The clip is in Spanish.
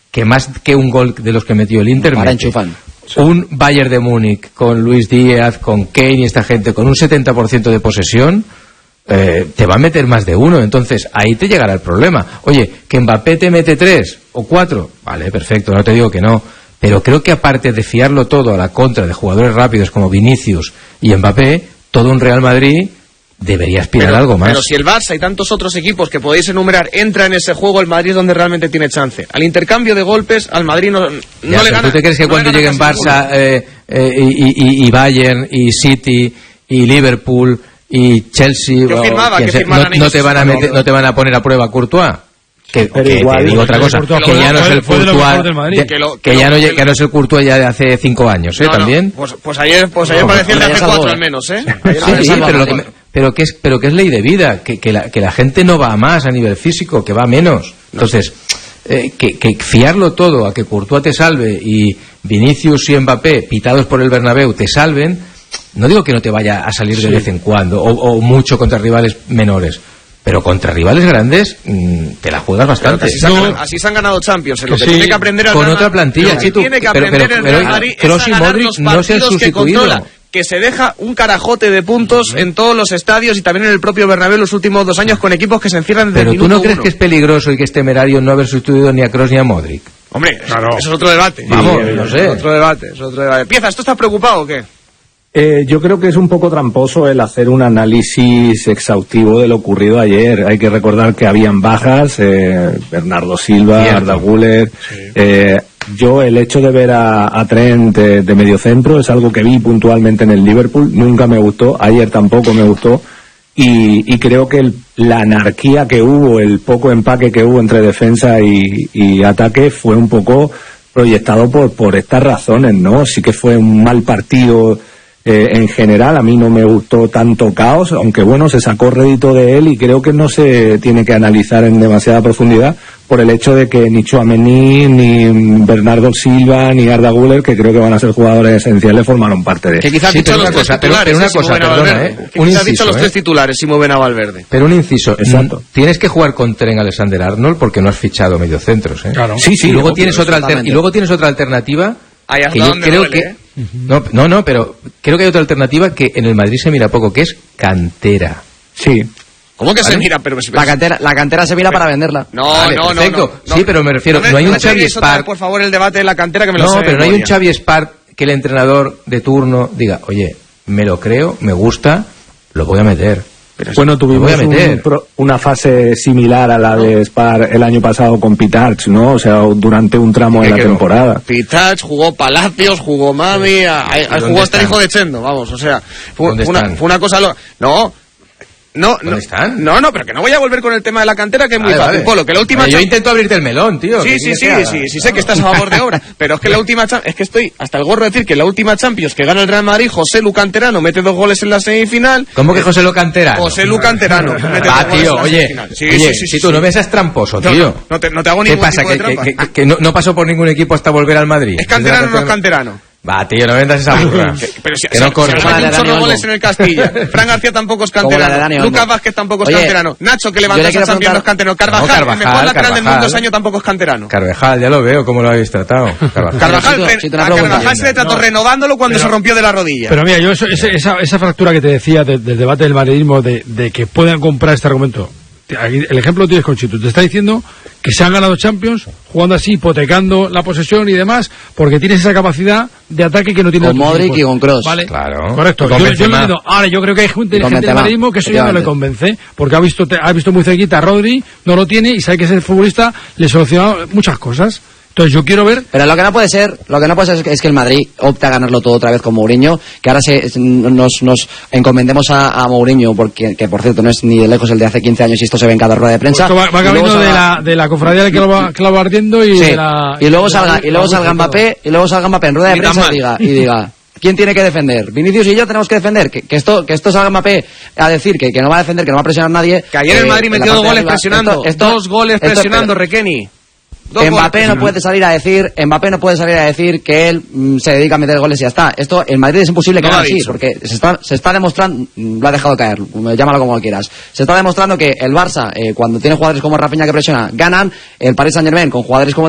que más que un gol de los que metió el Inter, un Bayern de Múnich con Luis Díaz, con Kane y esta gente, con un 70% de posesión, te va a meter más de uno. Entonces ahí te llegará el problema. Oye, que Mbappé te mete 3 o 4, vale, perfecto, no te digo que no, pero creo que aparte de fiarlo todo a la contra de jugadores rápidos como Vinicius y Mbappé, todo un Real Madrid debería aspirar a algo más. Pero si el Barça y tantos otros equipos que podéis enumerar entra en ese juego, el Madrid es donde realmente tiene chance. Al intercambio de golpes, al Madrid no le gana. ¿Tú te crees que cuando lleguen Barça y Bayern y City y Liverpool y Chelsea no te van a poner a prueba Courtois? Que digo otra cosa, que ya no es el Courtois que ya no es el Courtois ya de hace 5 años, también. Pues ayer parecía el de hace 4 al menos, Sí, pero que es ley de vida, que la gente no va a más a nivel físico, que va a menos. Entonces, que fiarlo todo a que Courtois te salve y Vinicius y Mbappé, pitados por el Bernabéu, te salven, no digo que no te vaya a salir de vez en cuando, o mucho contra rivales menores, pero contra rivales grandes te la juegas bastante. Así se han ganado Champions. Lo que tiene que aprender con otra plantilla, tiene que aprender el Real Madrid es a ganar los partidos que controla, que se deja un carajote de puntos en todos los estadios y también en el propio Bernabéu los últimos 2 años con equipos que se encierran desde el minuto 1. ¿Pero tú no crees que es peligroso y que es temerario no haber sustituido ni a Kroos ni a Modric? Hombre, claro. Eso es otro debate. Vamos, no sé. Es otro debate. Piezas, ¿tú estás preocupado o qué? Yo creo que es un poco tramposo el hacer un análisis exhaustivo de lo ocurrido ayer. Hay que recordar que habían bajas, Bernardo Silva, Arda Güler. Yo el hecho de ver a Trent de mediocentro es algo que vi puntualmente en el Liverpool, nunca me gustó, ayer tampoco me gustó, y creo que la anarquía que hubo, el poco empaque que hubo entre defensa y ataque fue un poco proyectado por estas razones, ¿no? Sí que fue un mal partido en general, a mí no me gustó tanto caos, aunque bueno, se sacó rédito de él y creo que no se tiene que analizar en demasiada profundidad por el hecho de que ni Tchouaméni, ni Bernardo Silva, ni Arda Güler, que creo que van a ser jugadores esenciales, formaron parte de eso. Que quizás dicho los 3 titulares, quizás dicho los 3 titulares si mueven a Valverde. Pero un inciso, exacto. Tienes que jugar con Trent Alexander-Arnold porque no has fichado mediocentros, Claro. Sí, y luego tienes otra alternativa que yo creo que no, pero creo que hay otra alternativa que en el Madrid se mira poco, que es cantera. Sí. ¿Cómo que se mira? Pero la cantera se mira para venderla. No. Sí, pero me refiero, no hay un Xavi Spark. Por favor, el debate de la cantera que me lo sé. No, pero no hay un Xavi Spark que el entrenador de turno diga, oye, me lo creo, me gusta, lo voy a meter. Bueno, tuvimos una fase similar a la de Spar el año pasado con Pitarch, ¿no? O sea, durante un tramo de la temporada. Pitarch, jugó Palacios, jugó Mami, jugó hasta el hijo de Chendo, vamos, o sea, fue una cosa... ¿Dónde están? No, pero que no voy a volver con el tema de la cantera, que es muy fácil. Polo, que la última yo intento abrirte el melón, tío. Sí, sé que estás a favor de obra, pero es que la última es que estoy hasta el gorro de decir que la última Champions que gana el Real Madrid, José Lu Canterano mete 2 goles en la semifinal. ¿Cómo que José Lu Canterano? José Lu Canterano. Tío, oye, si tú no me seas tramposo, tío. No te hago ningún tipo de trampa. ¿Qué pasa? ¿Que no pasó por ningún equipo hasta volver al Madrid? ¿Es Canterano o no es Canterano? Va, tío, no vendas esa burra. Pero si no corre. Hay un chorro de goles en el Castilla. Fran García tampoco es canterano. Lucas Vázquez tampoco es canterano. Nacho, que levanta esa Champions, no es canterano. Carvajal, el mejor lateral del mundo ese año, tampoco es canterano. Carvajal, ya lo veo, cómo lo habéis tratado. Carvajal se le trató renovándolo cuando se rompió de la rodilla. Pero mira, yo esa fractura que te decía del debate del madridismo, de que puedan comprar este argumento. El ejemplo lo tienes con Chitu. Te está diciendo que se han ganado Champions jugando así, hipotecando la posesión y demás, porque tienes esa capacidad de ataque que no tiene con Modric y con Kroos. ¿Vale? Claro. Correcto. Yo lo entiendo. Ahora, yo creo que hay gente del madridismo que eso ya no le convence, porque ha visto muy cerquita a Rodri, no lo tiene, y sabe que ese futbolista le soluciona muchas cosas. Entonces yo quiero ver... Pero lo que no puede ser es que el Madrid opte a ganarlo todo otra vez con Mourinho, que ahora nos encomendemos a Mourinho, porque que por cierto no es ni de lejos el de hace 15 años y esto se ve en cada rueda de prensa. Pues va camino de la cofradía del clavo ardiendo y sí. Y luego salga Mbappé en rueda de prensa y diga ¿quién tiene que defender? Vinicius y yo tenemos que defender. Que esto salga Mbappé a decir que no va a defender, que no va a presionar a nadie. Que ayer el Madrid metió 2 goles presionando. 2 goles presionando, Requeni. Mbappé no puede salir a decir que él se dedica a meter goles y ya está. Esto en Madrid es imposible que haga así, porque se está demostrando, lo ha dejado caer, llámalo como quieras. Se está demostrando que el Barça, cuando tiene jugadores como Rafinha que presiona, ganan. El Paris Saint-Germain con jugadores como